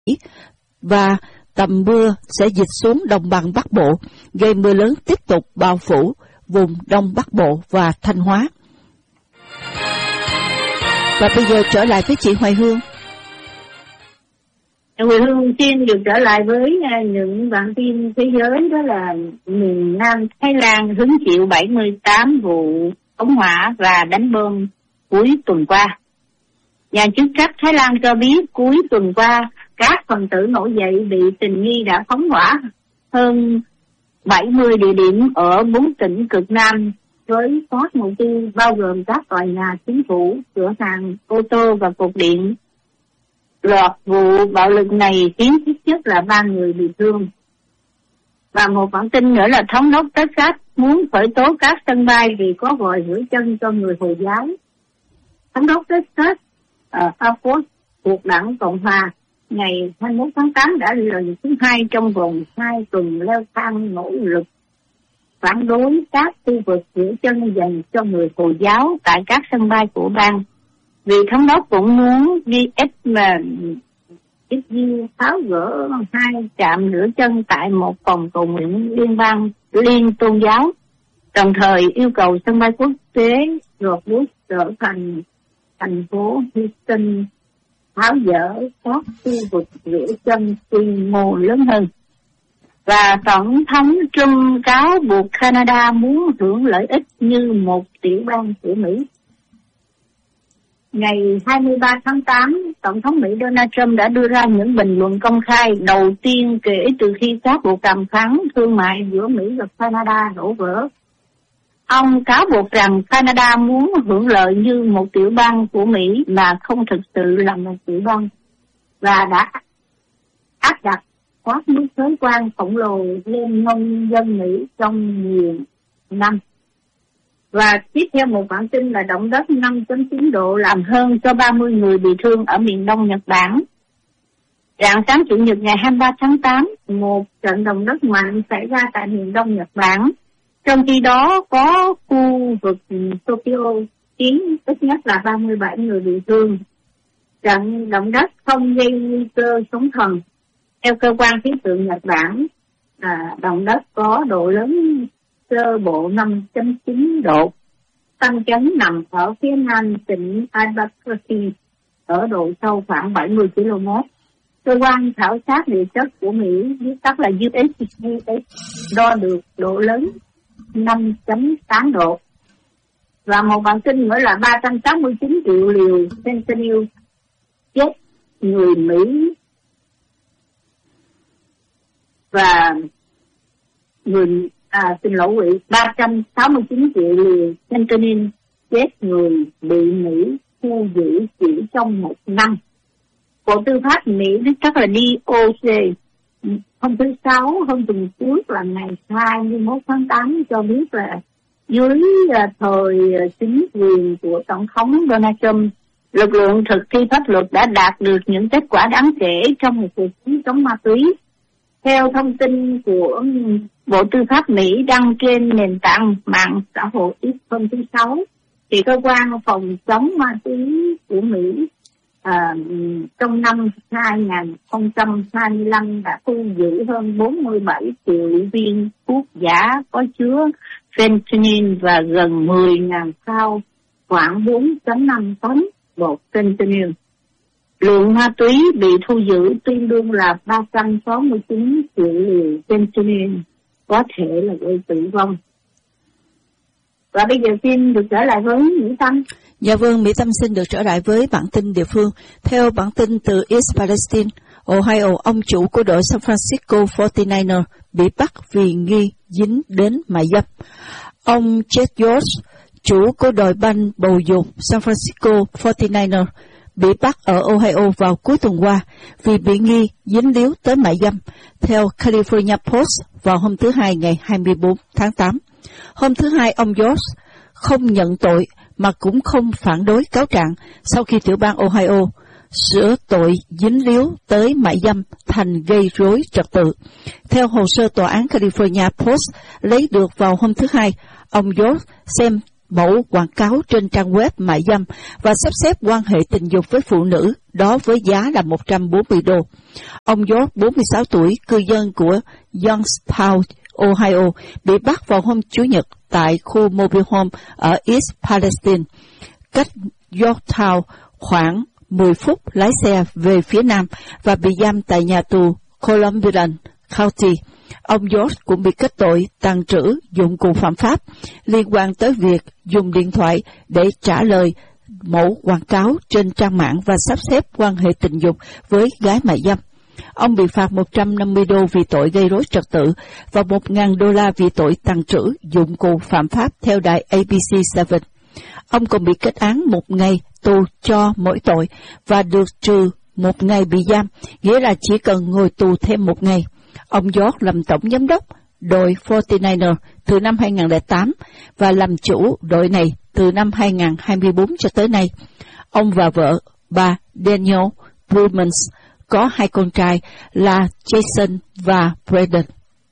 và tầm mưa sẽ dịch xuống đồng bằng Bắc Bộ, gây mưa lớn tiếp tục bao phủ vùng Đông Bắc Bộ và Thanh Hóa. Và bây giờ trở lại với chị Hoài Hương. Hoài Hương xin được trở lại với những bản tin thế giới, đó là miền Nam Thái Lan hứng chịu 78 vụ phóng hỏa và đánh bom cuối tuần qua. Nhà chức trách Thái Lan cho biết cuối tuần qua, các phần tử nổi dậy bị tình nghi đã phóng hỏa hơn 70 địa điểm ở 4 tỉnh cực Nam với các mục tiêu bao gồm các tòa nhà chính phủ, cửa hàng, ô tô và cột điện. Loạt vụ bạo lực này khiến ít nhất là 3 người bị thương. Và một bản tin nữa là thống đốc Texas muốn khởi tố các sân bay vì có vòi rửa chân cho người Hồi giáo. Thống đốc Texas Abbott thuộc đảng Cộng hòa ngày 21 tháng 8 đã lần thứ 2 trong vòng 2 tuần leo thang nỗ lực phản đối các khu vực rửa chân dành cho người Hồi giáo tại các sân bay của bang. Vì thống đốc cũng muốn tháo gỡ 2 trạm rửa chân tại một phòng cầu nguyện liên bang liên tôn giáo, đồng thời yêu cầu sân bay quốc tế Rockwood trở thành thành phố Houston tháo dỡ các khu vực rửa chân quy mô lớn hơn. Và Tổng thống Trump cáo buộc Canada muốn hưởng lợi ích như một tiểu bang của Mỹ. Ngày 23 tháng 8, Tổng thống Mỹ Donald Trump đã đưa ra những bình luận công khai đầu tiên kể từ khi các cuộc đàm phán thương mại giữa Mỹ và Canada đổ vỡ. Ông cáo buộc rằng Canada muốn hưởng lợi như một tiểu bang của Mỹ mà không thực sự là một tiểu bang, và đã áp đặt các mức thuế quan khổng lồ lên nông dân Mỹ trong nhiều năm. Và tiếp theo một bản tin là động đất 5.9 độ làm hơn cho 30 người bị thương ở miền đông Nhật Bản. Rạng sáng Chủ nhật ngày 23 tháng 8, một trận động đất mạnh xảy ra tại miền đông Nhật Bản. Trong khi đó có khu vực Tokyo khiến ít nhất là 37 người bị thương. Trận động đất không gây nguy cơ sóng thần. Theo cơ quan khí tượng Nhật Bản, động đất có độ lớn sơ bộ 5.9 độ. Tâm chấn nằm ở phía nam tỉnh Albuquerque, ở độ sâu khoảng 70 km. Cơ quan khảo sát địa chất của Mỹ, viết tắt là USGS, đo được độ lớn 5.8 độ. Và một bản tin nữa là 369 triệu liều fentanyl chết người Mỹ và 369 triệu liều fentanyl chết người bị Mỹ thu giữ chỉ trong một năm. Bộ Tư pháp Mỹ viết tắt là DOJ hôm thứ Sáu, hôm tuần trước là ngày 21 tháng 8 cho biết là dưới thời chính quyền của Tổng thống Donald Trump, lực lượng thực thi pháp luật đã đạt được những kết quả đáng kể trong một cuộc chiến chống ma túy. Theo thông tin của Bộ Tư pháp Mỹ đăng trên nền tảng mạng xã hội X hôm thứ Sáu, thì cơ quan phòng chống ma túy của Mỹ trong năm 2025 đã thu giữ hơn 47 triệu viên thuốc giả có chứa fentanyl và gần 10.000 thao khoảng 4.5 tấn bột fentanyl. Lượng ma túy bị thu giữ tương đương là 369 triệu liều fentanyl, có thể là gây tử vong. Và bây giờ xin được trở lại với Mỹ Tâm. Dạ vâng, Mỹ Tâm xin được trở lại với bản tin địa phương. Theo bản tin từ East Palestine, Ohio, ông chủ của đội San Francisco 49ers bị bắt vì nghi dính đến mại dâm. Ông Jeff George, chủ của đội banh bầu dục San Francisco 49ers, bị bắt ở Ohio vào cuối tuần qua vì bị nghi dính líu tới mại dâm, theo California Post vào hôm thứ Hai ngày 24 tháng 8. Hôm thứ Hai, ông George không nhận tội mà cũng không phản đối cáo trạng sau khi tiểu bang Ohio sửa tội dính líu tới mại dâm thành gây rối trật tự. Theo hồ sơ tòa án California Post lấy được vào hôm thứ Hai, ông George xem mẫu quảng cáo trên trang web mại dâm và sắp xếp quan hệ tình dục với phụ nữ, đó với giá là $140. Ông George, 46 tuổi, cư dân của Youngstown, Ohio, bị bắt vào hôm Chủ nhật tại khu mobile home ở East Palestine, cách Yorktown khoảng 10 phút lái xe về phía nam, và bị giam tại nhà tù Cumberland County. Ông George cũng bị kết tội tàng trữ dụng cụ phạm pháp liên quan tới việc dùng điện thoại để trả lời mẫu quảng cáo trên trang mạng và sắp xếp quan hệ tình dục với gái mại dâm. Ông bị phạt $150 vì tội gây rối trật tự và $1,000 vì tội tàng trữ dụng cụ phạm pháp theo đài ABC7. Ông còn bị kết án 1 ngày tù cho mỗi tội và được trừ 1 ngày bị giam, nghĩa là chỉ cần ngồi tù thêm 1 ngày. Ông George làm tổng giám đốc đội 49er từ năm 2008 và làm chủ đội này từ năm 2024 cho tới nay. Ông và vợ, bà Danielle Brumans, có 2 con trai là Jason và Braden.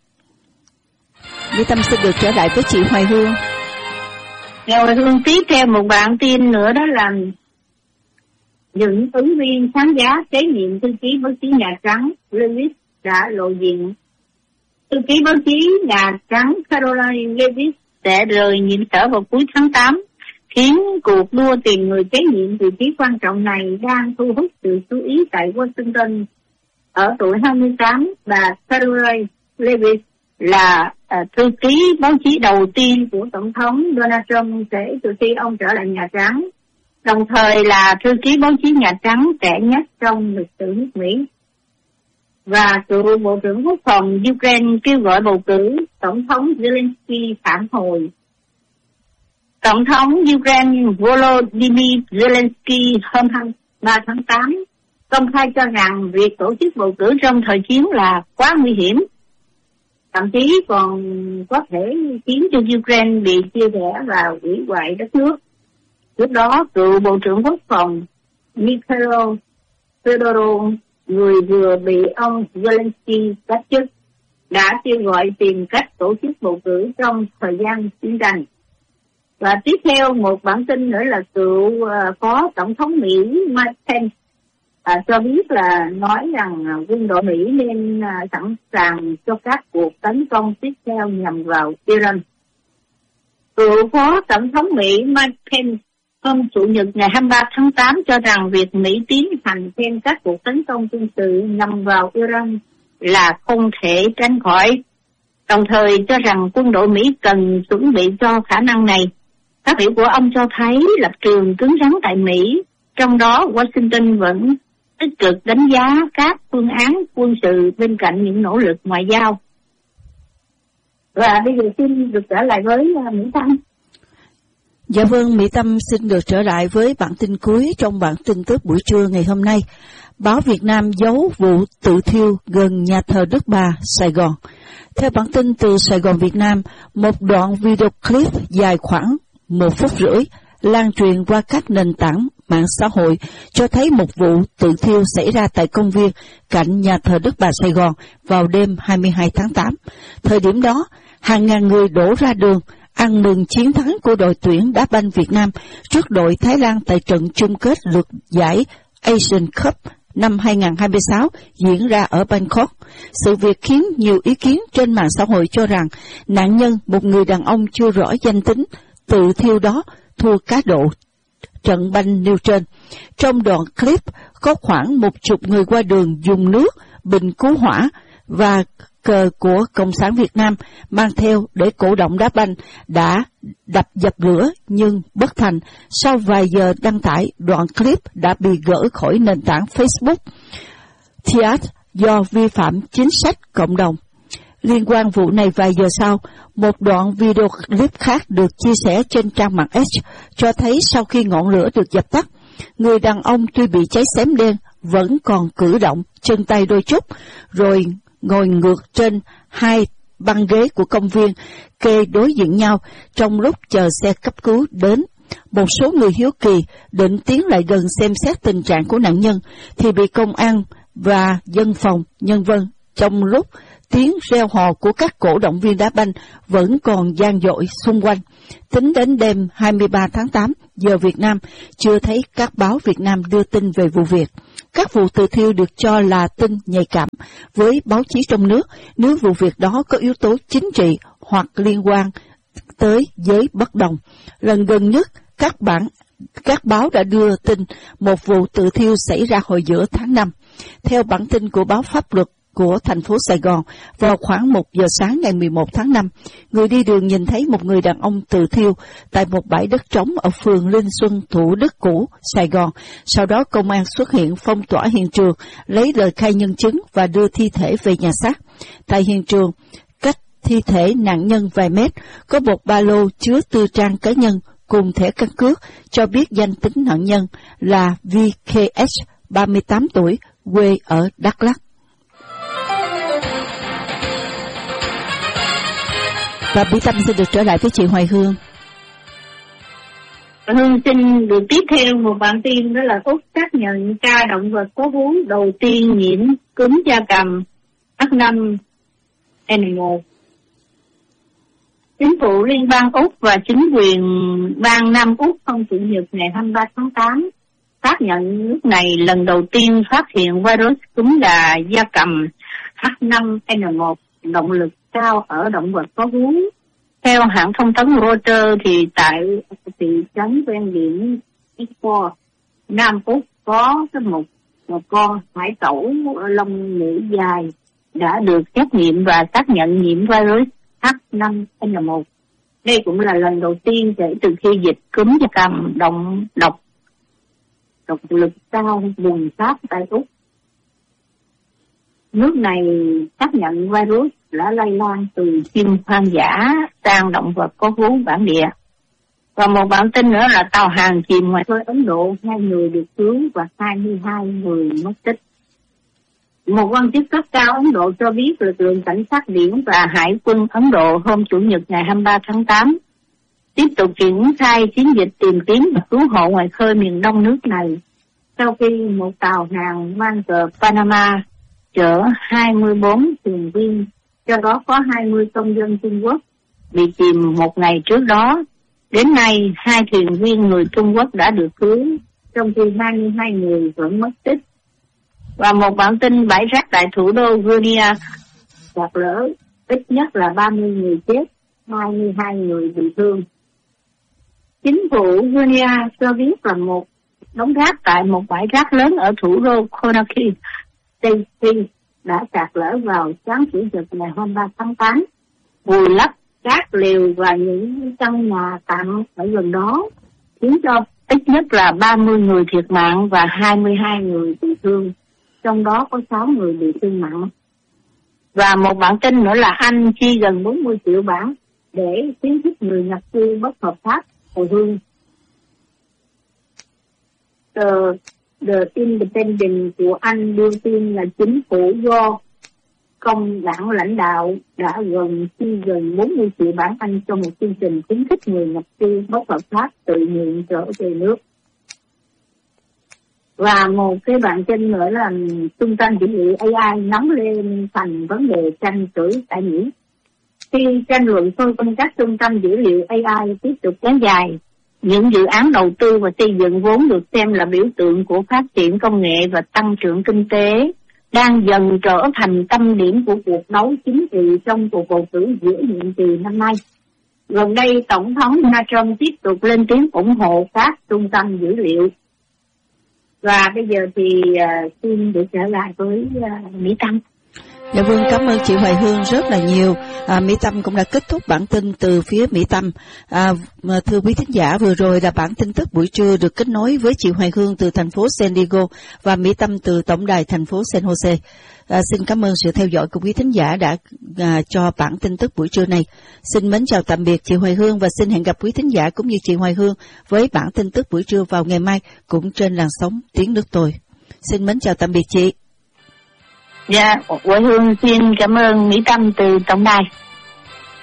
Mỹ Tâm xin được trở lại với chị Hoài Hương. Hoài Hương tiếp theo một bản tin nữa, đó là những ứng viên sáng giá kế nhiệm thư ký báo chí Nhà Trắng Levitt đã lộ diện. Thư ký báo chí Nhà Trắng Caroline Levitt sẽ rời nhiệm sở vào cuối tháng 8, khiến cuộc đua tìm người kế nhiệm vị trí quan trọng này đang thu hút sự chú ý tại Washington. Ở tuổi 28, bà Caroline Levitt là thư ký báo chí đầu tiên của Tổng thống Donald Trump kể từ khi ông trở lại Nhà Trắng, đồng thời là thư ký báo chí Nhà Trắng trẻ nhất trong lịch sử nước Mỹ. Và cựu Bộ trưởng Quốc phòng Ukraine kêu gọi bầu cử Tổng thống Zelensky phản hồi. Tổng thống Ukraine Volodymyr Zelensky hôm 3 tháng 8 công khai cho rằng việc tổ chức bầu cử trong thời chiến là quá nguy hiểm, thậm chí còn có thể khiến cho Ukraine bị chia rẽ và hủy hoại đất nước. Trước đó, cựu Bộ trưởng Quốc phòng Mikhailo Fedorov, người vừa bị ông Zelensky cách chức, đã kêu gọi tìm cách tổ chức bầu cử trong thời gian chiến tranh. Và tiếp theo một bản tin nữa là cựu phó tổng thống Mỹ Mike Pence cho biết là nói rằng quân đội Mỹ nên sẵn sàng cho các cuộc tấn công tiếp theo nhằm vào Iran. Cựu phó tổng thống Mỹ Mike Pence hôm Chủ nhật ngày 23 tháng 8 cho rằng việc Mỹ tiến hành thêm các cuộc tấn công quân sự nhằm vào Iran là không thể tránh khỏi, đồng thời cho rằng quân đội Mỹ cần chuẩn bị cho khả năng này. Phát biểu của ông cho thấy lập trường cứng rắn tại Mỹ, trong đó Washington vẫn tích cực đánh giá các phương án quân sự bên cạnh những nỗ lực ngoại giao. Và bây giờ xin được trở lại với Mỹ Tâm. Dạ vâng, Mỹ Tâm xin được trở lại với bản tin cuối trong bản tin tức buổi trưa ngày hôm nay. Báo Việt Nam giấu vụ tự thiêu gần nhà thờ Đức Bà, Sài Gòn. Theo bản tin từ Sài Gòn Việt Nam, một đoạn video clip dài khoảng 1 phút rưỡi lan truyền qua các nền tảng mạng xã hội cho thấy một vụ tự thiêu xảy ra tại công viên cạnh nhà thờ Đức Bà Sài Gòn vào đêm 22 tháng 8. Thời điểm đó, hàng ngàn người đổ ra đường ăn mừng chiến thắng của đội tuyển đá banh Việt Nam trước đội Thái Lan tại trận chung kết lượt giải Asian Cup năm 2026 diễn ra ở Bangkok. Sự việc khiến nhiều ý kiến trên mạng xã hội cho rằng nạn nhân, một người đàn ông chưa rõ danh tính, tự thiêu đó thua cá độ trận banh nêu trên. Trong đoạn clip có khoảng 10 người qua đường dùng nước, bình cứu hỏa và cờ của Cộng sản Việt Nam mang theo để cổ động đá banh đã đập dập lửa nhưng bất thành. Sau vài giờ đăng tải, đoạn clip đã bị gỡ khỏi nền tảng Facebook Threads do vi phạm chính sách cộng đồng. Liên quan vụ này vài giờ sau, một đoạn video clip khác được chia sẻ trên trang mạng X cho thấy sau khi ngọn lửa được dập tắt, người đàn ông tuy bị cháy xém đen vẫn còn cử động chân tay đôi chút, rồi ngồi ngược trên 2 băng ghế của công viên kê đối diện nhau trong lúc chờ xe cấp cứu đến. Một số người hiếu kỳ định tiến lại gần xem xét tình trạng của nạn nhân thì bị công an và dân phòng nhân dân trong lúc tiếng reo hò của các cổ động viên đá banh vẫn còn vang dội xung quanh. Tính đến đêm 23 tháng 8 giờ Việt Nam, chưa thấy các báo Việt Nam đưa tin về vụ việc. Các vụ tự thiêu được cho là tin nhạy cảm với báo chí trong nước nếu vụ việc đó có yếu tố chính trị hoặc liên quan tới giới bất đồng. Lần gần nhất, các báo đã đưa tin một vụ tự thiêu xảy ra hồi giữa tháng 5. Theo bản tin của báo Pháp luật của thành phố Sài Gòn, vào khoảng 1 giờ sáng ngày 11 tháng 5, người đi đường nhìn thấy một người đàn ông tự thiêu tại một bãi đất trống ở phường Linh Xuân, Thủ Đức cũ, Sài Gòn. Sau đó công an xuất hiện phong tỏa hiện trường, lấy lời khai nhân chứng và đưa thi thể về nhà xác. Tại hiện trường, cách thi thể nạn nhân vài mét, có một ba lô chứa tư trang cá nhân cùng thẻ căn cước, cho biết danh tính nạn nhân là VKS, 38 tuổi, quê ở Đắk Lắk. Và Mỹ Tâm xin được trở lại với chị Hoài Hương. Hương xin được tiếp theo một bản tin, đó là Úc xác nhận ca động vật có vú đầu tiên nhiễm cúm gia cầm H5N1. Chính phủ Liên bang Úc và chính quyền bang Nam Úc hôm Chủ nhật ngày 23 tháng 8 xác nhận nước này lần đầu tiên phát hiện virus cúm gà gia cầm H5N1 động lực cao ở động vật có vú. Theo hãng thông tấn Reuters thì tại thị trấn ven biển Eastport, Nam Úc có một con hải cẩu lông nhũ dài đã được xét nghiệm và xác nhận nhiễm virus H5N1. Đây cũng là lần đầu tiên kể từ khi dịch cúm gia cầm độc lực cao bùng phát tại Úc. Nước này xác nhận virus đã lây lan từ chim hoang dã sang động vật có vú bản địa. Và một bản tin nữa là tàu hàng chìm ngoài khơi Ấn Độ, 2 người được cứu và 22 người mất tích. Một quan chức cấp cao Ấn Độ cho biết lực lượng cảnh sát biển và hải quân Ấn Độ hôm Chủ nhật ngày 23 tháng 8 tiếp tục triển khai chiến dịch tìm kiếm và cứu hộ ngoài khơi miền đông nước này sau khi một tàu hàng mang cờ Panama chở 24 thuyền viên, trong đó có 20 công dân Trung Quốc, bị chìm một ngày trước đó. Đến nay, 2 thuyền viên người Trung Quốc đã được cứu, trong khi 22 người vẫn mất tích. Và một bản tin bãi rác tại thủ đô Guinea sạt lở, ít nhất là 30 người chết, 22 người bị thương. Chính phủ Guinea cho biết là một đống rác tại một bãi rác lớn ở thủ đô Conakry, Tây Phi đã sạt lở vào sáng Chủ nhật ngày 23 tháng 8, vùi lấp các lều và những căn nhà tạm ở gần đó, khiến cho ít nhất là 30 người thiệt mạng và 22 người bị thương, trong đó có 6 người bị thương nặng. Và một bản tin nữa là Anh chi gần 40 triệu bảng để khuyến khích người nhập cư bất hợp pháp hồi hương. The Independent của Anh đưa tin là chính phủ do công đảng lãnh đạo đã chi gần 40 triệu bảng Anh cho một chương trình khuyến khích người nhập cư bất hợp pháp tự nguyện trở về nước. Và một cái bản tin nữa là trung tâm dữ liệu AI nóng lên thành vấn đề tranh cử tại Mỹ. Khi tranh luận xung quanh các trung tâm dữ liệu AI tiếp tục kéo dài, những dự án đầu tư và xây dựng vốn được xem là biểu tượng của phát triển công nghệ và tăng trưởng kinh tế đang dần trở thành tâm điểm của cuộc đấu chính trị trong cuộc bầu cử giữa nhiệm kỳ năm nay. Gần đây, Tổng thống Donald Trump tiếp tục lên tiếng ủng hộ các trung tâm dữ liệu. Và bây giờ thì xin được trở lại với Mỹ Tâm. Dạ vâng, cảm ơn chị Hoài Hương rất là nhiều. Mỹ Tâm cũng đã kết thúc bản tin từ phía Mỹ Tâm. Thưa quý thính giả, vừa rồi là bản tin tức buổi trưa được kết nối với chị Hoài Hương từ thành phố San Diego và Mỹ Tâm từ tổng đài thành phố San Jose. Xin cảm ơn sự theo dõi của quý thính giả đã cho bản tin tức buổi trưa này. Xin mến chào tạm biệt chị Hoài Hương và xin hẹn gặp quý thính giả cũng như chị Hoài Hương với bản tin tức buổi trưa vào ngày mai cũng trên làn sóng Tiếng Nước Tôi. Xin mến chào tạm biệt chị. Dạ, Hoài Hương xin cảm ơn Mỹ Tâm từ tổng đài.